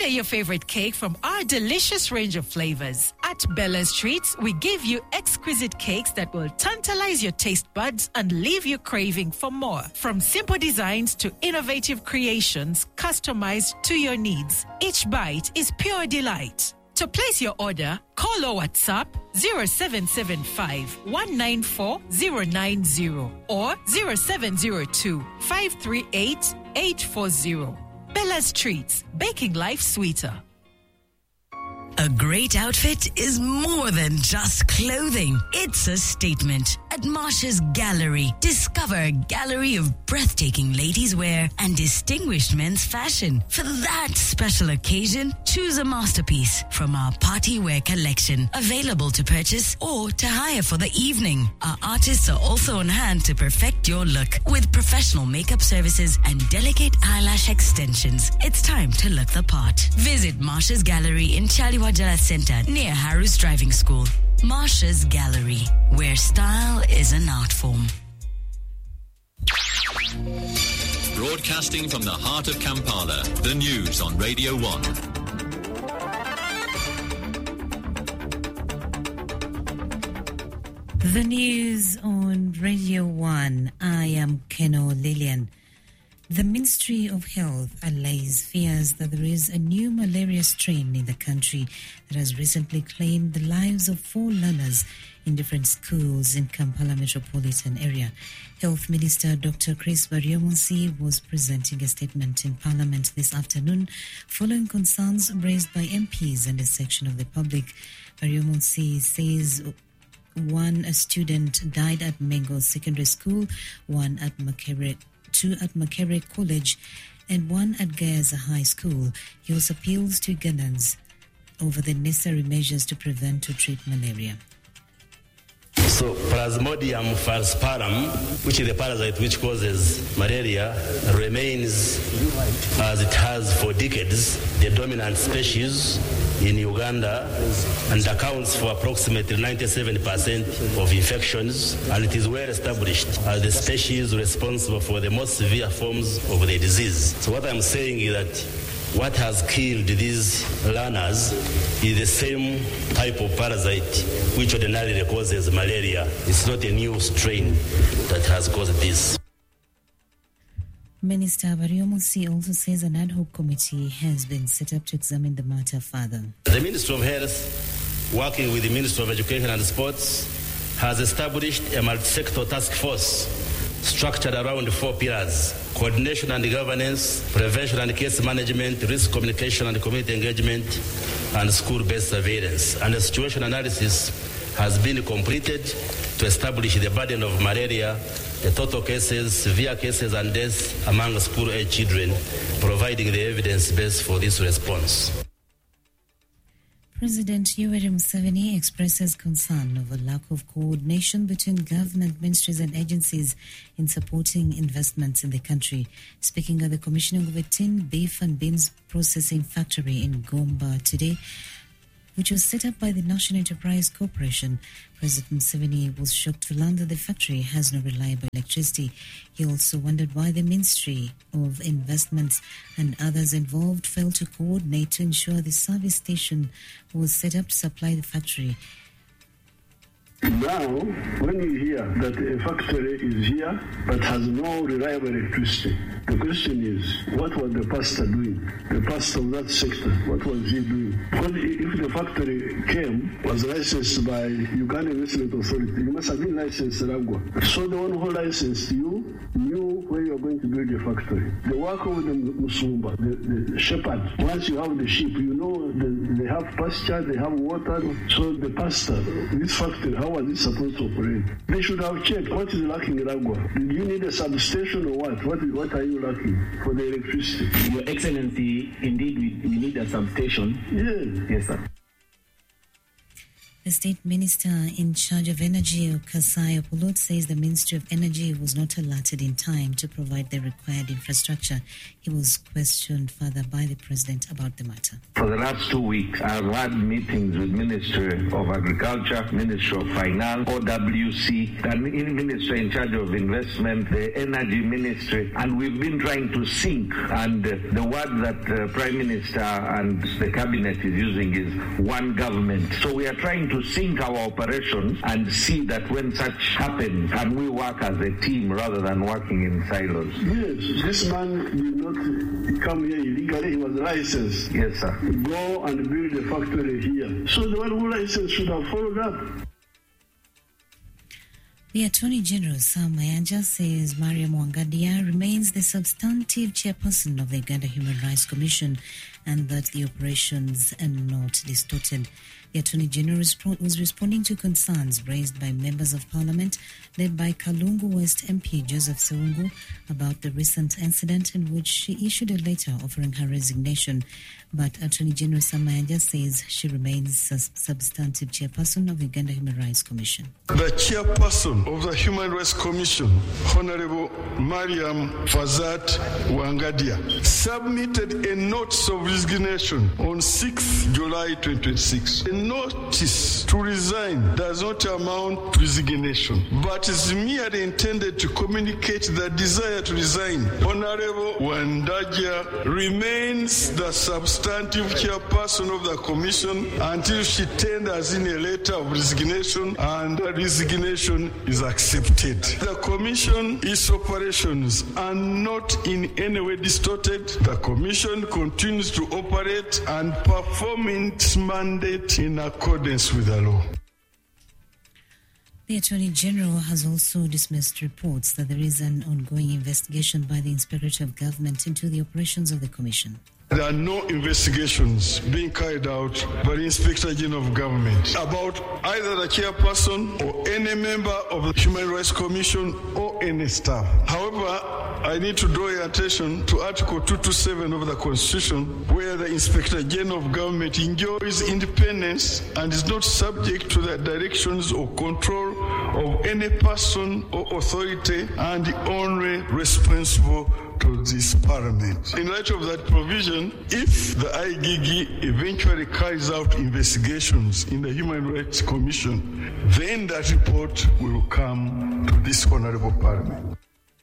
Order your favorite cake from our delicious range of flavors. At Bella's Treats, we give you exquisite cakes that will tantalize your taste buds and leave you craving for more. From simple designs to innovative creations customized to your needs, each bite is pure delight. To place your order, call or WhatsApp 0775 194 090 or 0702 538 840. Bella's Treats, baking life sweeter. A great outfit is more than just clothing. It's a statement. At Marsha's Gallery, discover a gallery of breathtaking ladies' wear and distinguished men's fashion. For that special occasion, choose a masterpiece from our party wear collection, available to purchase or to hire for the evening. Our artists are also on hand to perfect your look with professional makeup services and delicate eyelash extensions. It's time to look the part. Visit Marsha's Gallery in Chaliwajala Center near Harus Driving School. Marsha's Gallery, where style is an art form. Broadcasting from the heart of Kampala, the news on Radio 1. The news on Radio 1. I am Keno Lillian. The Ministry of Health allays fears that there is a new malaria strain in the country that has recently claimed the lives of 4 learners in different schools in Kampala metropolitan area. Health Minister Dr. Chris Baryomunsi was presenting a statement in Parliament this afternoon following concerns raised by MPs and a section of the public. Baryomunsi says a student died at Mengo Secondary School, 2 at Makere College, and 1 at Gaza High School. He also appeals to Ghanaians over the necessary measures to prevent or treat malaria. So Plasmodium falciparum, which is the parasite which causes malaria, remains as it has for decades the dominant species in Uganda and accounts for approximately 97% of infections, and it is well established as the species responsible for the most severe forms of the disease. So what I'm saying is that what has killed these learners is the same type of parasite which ordinarily causes malaria. It's not a new strain that has caused this. Minister Baryomunsi also says an ad hoc committee has been set up to examine the matter further. The Ministry of Health, working with the Ministry of Education and Sports, has established a multi-sector task force structured around 4 pillars: coordination and governance, prevention and case management, risk communication and community engagement, and school-based surveillance. And a situation analysis has been completed to establish the burden of malaria, the total cases, severe cases, and deaths among school-age children, providing the evidence base for this response. President Yoweri Museveni expresses concern over lack of coordination between government ministries and agencies in supporting investments in the country. Speaking at the commissioning of a tin, beef and beans processing factory in Gomba today, which was set up by the National Enterprise Corporation, President Museveni was shocked to learn that the factory has no reliable electricity. He also wondered why the Ministry of Investments and others involved failed to coordinate to ensure the service station was set up to supply the factory. Now, when you hear that a factory is here but has no reliable electricity, the question is, what was the pastor doing? The pastor of that sector, what was he doing? Because if the factory was licensed by Uganda Investment Authority, you must have been licensed in Ragwa. So the one who licensed you knew where you are going to build the factory. The work of the Musumba, the shepherd, once you have the sheep, you know they have pasture, they have water. So the pastor, this factory, how was it supposed to operate? They should have checked what is lacking in Ragwa. Do you need a substation or what? What are you lacking for the electricity? Your Excellency, indeed we need a substation. Yes. Yes, sir. The State Minister in charge of energy, Kasai Opolot, says the Ministry of Energy was not alerted in time to provide the required infrastructure. He was questioned further by the President about the matter. For the last 2 weeks, I've had meetings with Ministry of Agriculture, Ministry of Finance, OWC, the Ministry in charge of Investment, the Energy Ministry, and we've been trying to sync. And the word that Prime Minister and the Cabinet is using is one government. So we are trying to sync our operations and see that when such happens, can we work as a team rather than working in silos? Yes, this man did not come here illegally. He was licensed. Yes, sir. Go and build a factory here. So the one who licensed should have followed up. The Attorney General, Sam Mayanja, says Mariam Wangadia remains the substantive chairperson of the Uganda Human Rights Commission and that the operations are not distorted. The Attorney General was responding to concerns raised by members of Parliament led by Kalungu West MP Joseph Sewungu about the recent incident in which she issued a letter offering her resignation. But Attorney General Sam Mayanja says she remains substantive chairperson of the Uganda Human Rights Commission. The chairperson of the Human Rights Commission, Honorable Mariam Fazat Wangadia, submitted a notice of resignation on 6th July 2026. The notice to resign does not amount to resignation, but is merely intended to communicate the desire to resign. Honorable Wangadia remains the substantive chairperson of the Commission until she tenders in a letter of resignation and the resignation is accepted. The Commission, its operations are not in any way distorted. The Commission continues to operate and perform its mandate in accordance with the law. The Attorney General has also dismissed reports that there is an ongoing investigation by the Inspectorate of Government into the operations of the Commission. There are no investigations being carried out by the Inspector General of Government about either the chairperson or any member of the Human Rights Commission or any staff. However, I need to draw your attention to Article 227 of the Constitution, where the Inspector General of Government enjoys independence and is not subject to the directions or control of any person or authority and only responsible to this Parliament. In light of that provision, if the IGG eventually carries out investigations in the Human Rights Commission, then that report will come to this Honourable Parliament.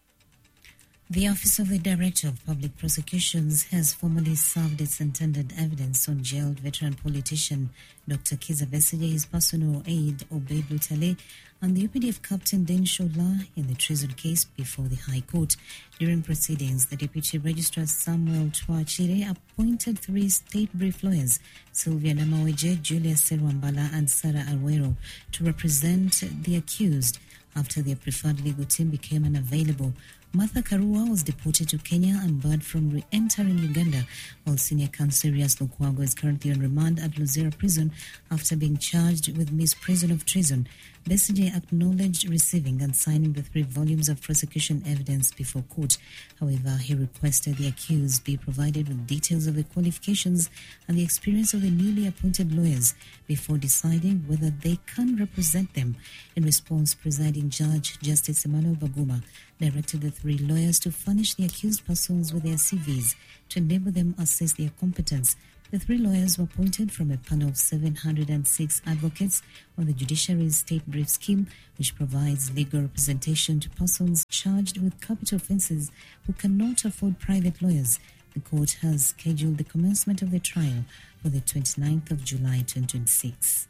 The Office of the Director of Public Prosecutions has formally served its intended evidence on jailed veteran politician Dr. Kizza Besigye, his personal aide Obeid Lutale, and the UPDF captain Den Shola in the treason case before the High Court. During proceedings, the Deputy Registrar Samuel Twachire appointed 3 state brief lawyers, Sylvia Namaweje, Julia Serwambala, and Sarah Alwero, to represent the accused after their preferred legal team became unavailable. Martha Karua was deported to Kenya and barred from re-entering Uganda, while Senior Counsel Rias Lukwago is currently on remand at Luzera Prison after being charged with misprision of treason. Besigye acknowledged receiving and signing the 3 volumes of prosecution evidence before court. However, he requested the accused be provided with details of the qualifications and the experience of the newly appointed lawyers before deciding whether they can represent them. In response, Presiding Judge Justice Emmanuel Baguma directed the 3 lawyers to furnish the accused persons with their CVs to enable them assess their competence. The 3 lawyers were appointed from a panel of 706 advocates on the judiciary's state brief scheme, which provides legal representation to persons charged with capital offences who cannot afford private lawyers. The court has scheduled the commencement of the trial for the 29th of July 2026.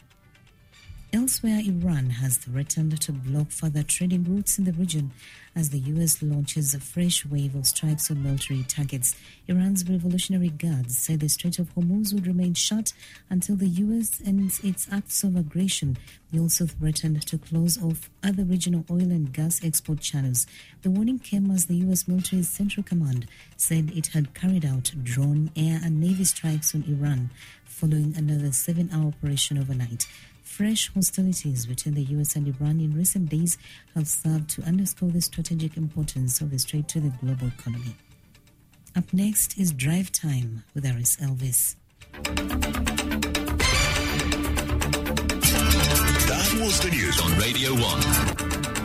Elsewhere, Iran has threatened to block further trading routes in the region as the U.S. launches a fresh wave of strikes on military targets. Iran's Revolutionary Guards said the Strait of Hormuz would remain shut until the U.S. ends its acts of aggression. They also threatened to close off other regional oil and gas export channels. The warning came as the U.S. military's Central Command said it had carried out drone, air, and navy strikes on Iran following another 7-hour operation overnight. Fresh hostilities between the U.S. and Iran in recent days have served to underscore the strategic importance of the strait to the global economy. Up next is Drive Time with Aris Elvis. Worcester News on Radio 1.